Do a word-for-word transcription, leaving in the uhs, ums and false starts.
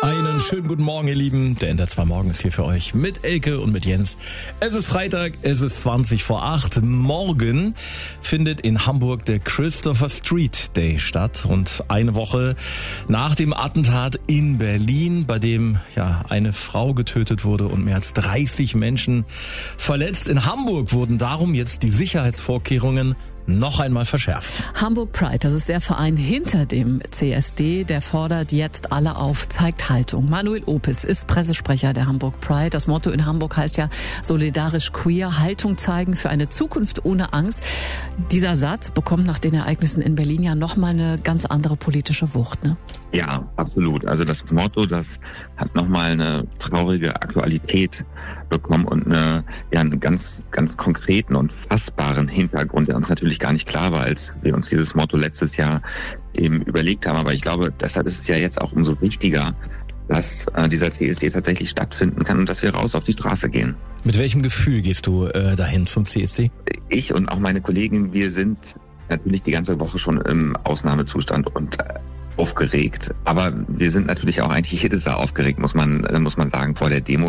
Einen schönen guten Morgen, ihr Lieben. Der N D R zwei Morgen ist hier für euch mit Elke und mit Jens. Es ist Freitag, es ist zwanzig vor acht. Morgen findet in Hamburg der Christopher Street Day statt. Und eine Woche nach dem Attentat in Berlin, bei dem ja eine Frau getötet wurde und mehr als dreißig Menschen verletzt. In Hamburg wurden darum jetzt die Sicherheitsvorkehrungen noch einmal verschärft. Hamburg Pride, das ist der Verein hinter dem C S D, der fordert jetzt alle auf, zeigt Haltung. Manuel Opitz ist Pressesprecher der Hamburg Pride. Das Motto in Hamburg heißt ja solidarisch queer, Haltung zeigen für eine Zukunft ohne Angst. Dieser Satz bekommt nach den Ereignissen in Berlin ja nochmal eine ganz andere politische Wucht, ne? Ja, absolut. Also das Motto, das hat nochmal eine traurige Aktualität bekommen und eine, ja, einen ganz, ganz konkreten und fassbaren Hintergrund, der uns natürlich gar nicht klar war, als wir uns dieses Motto letztes Jahr eben überlegt haben. Aber ich glaube, deshalb ist es ja jetzt auch umso wichtiger, dass äh, dieser C S D tatsächlich stattfinden kann und dass wir raus auf die Straße gehen. Mit welchem Gefühl gehst du äh, dahin zum C S D? Ich und auch meine Kollegen, wir sind natürlich die ganze Woche schon im Ausnahmezustand und äh, aufgeregt. Aber wir sind natürlich auch eigentlich jedes Jahr aufgeregt, muss man, muss man sagen, vor der Demo.